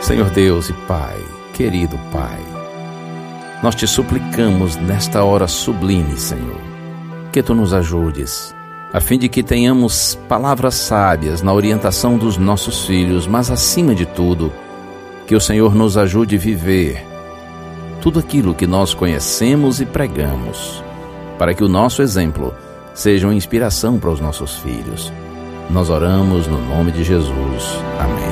Senhor Deus e Pai, querido Pai, nós te suplicamos nesta hora sublime, Senhor, que Tu nos ajudes, a fim de que tenhamos palavras sábias na orientação dos nossos filhos, mas acima de tudo, que o Senhor nos ajude a viver tudo aquilo que nós conhecemos e pregamos, para que o nosso exemplo seja uma inspiração para os nossos filhos. Nós oramos no nome de Jesus. Amém.